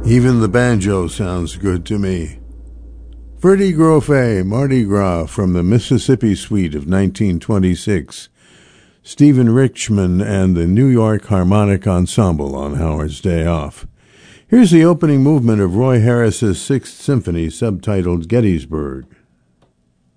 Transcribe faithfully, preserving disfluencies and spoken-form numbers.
Even the banjo sounds good to me. Freddie Grofé, Mardi Gras from the Mississippi Suite of nineteen twenty-six. Stephen Richman and the New York Harmonic Ensemble on Howard's Day Off. Here's the opening movement of Roy Harris's Sixth Symphony, subtitled Gettysburg.